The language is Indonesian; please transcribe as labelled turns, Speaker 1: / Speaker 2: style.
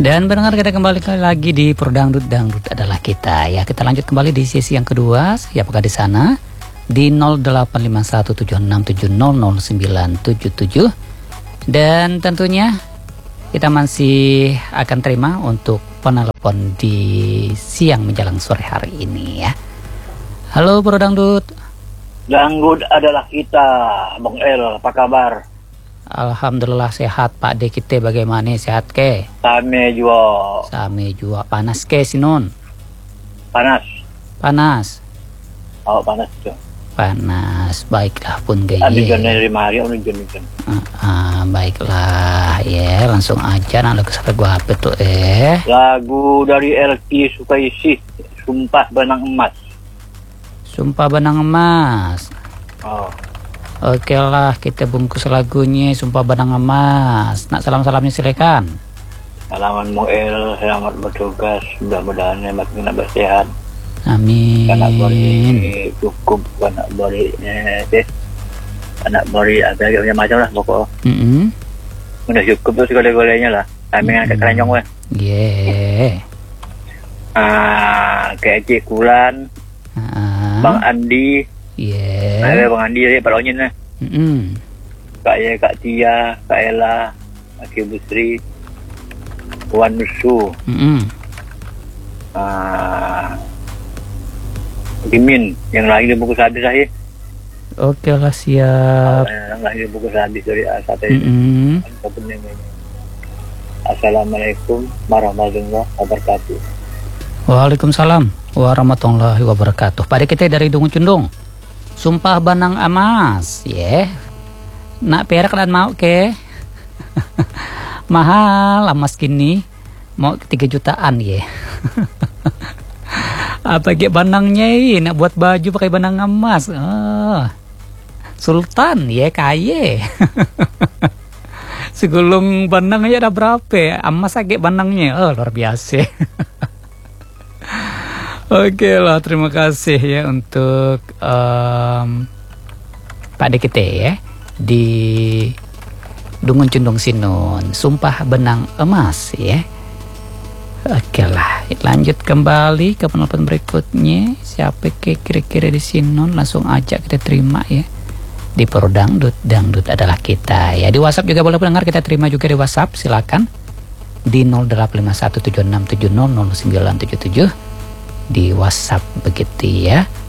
Speaker 1: Dan pendengar, kita kembali lagi di Prodangdut, Dangdut adalah kita ya. Kita lanjut kembali di sesi yang kedua. Siapakah di sana? Di 085176700977. Dan tentunya kita masih akan terima untuk penelpon di siang menjelang sore hari ini ya. Halo Prodangdut.
Speaker 2: Dangdut adalah kita, Bang El, apa kabar?
Speaker 1: Alhamdulillah sehat Pak De, kita bagaimana, sehat ke?
Speaker 2: Same juga.
Speaker 1: Panas ke sinun?
Speaker 2: Panas.
Speaker 1: Oh
Speaker 2: panas tuh.
Speaker 1: Panas, baiklah pun
Speaker 2: Ada
Speaker 1: gaya.
Speaker 2: dari mari hujan.
Speaker 1: Baiklah ya, langsung aja lalu sampai gua HP tuh
Speaker 2: Lagu dari LP Sukaisi, Sumpah Benang Emas.
Speaker 1: Sumpah Benang Emas.
Speaker 2: Oh.
Speaker 1: Oke lah, kita bungkus lagunya Sumpah Benang Emas. Nak salam-salamnya silakan.
Speaker 2: Salaman Moel, selamat bertugas. Mudah-mudahan makin nambah sehat.
Speaker 1: Amin.
Speaker 2: Anak beri cukup, anak beri anak beri agak macam lah pokok. Udah cukup tuh segala-galanya lah. Kami ngangkat keranjang weh. Kayak Cik Kulan, Bang Andi. Bang Andi ya Pak Lonyin lah. Kak Tia, Kak Ella, Aki Busri, Wan Nusu, Dimin, yang lagi dibungkus habis aja.
Speaker 1: Oke lah, siap.
Speaker 2: Yang lagi dibungkus habis dari A1 Assalamualaikum warahmatullahi wabarakatuh.
Speaker 1: Waalaikumsalam warahmatullahi wabarakatuh. Pada kita dari Dungu Cundung. Sumpah Benang Emas, ya. Nak perak dan mau ke? Mahal emas kini, mau 3 jutaan ya. Apa kayak benangnya ini? Nak buat baju pakai benang emas. Sultan ya, kaya. Segulung benangnya ada berapa? Emas kayak benangnya, luar biasa. Oke lah, terima kasih ya untuk Pak Dekete ya di Dungun Cundung Sinun, Sumpah Benang Emas ya. Oke lah, lanjut kembali ke penelpon berikutnya. Siapa kira-kira di Sinun, langsung aja kita terima ya di Prodangdut, Dangdut adalah kita ya. Di WhatsApp juga boleh pendengar, kita terima juga di WhatsApp, silakan di 085176700977 di WhatsApp begitu ya.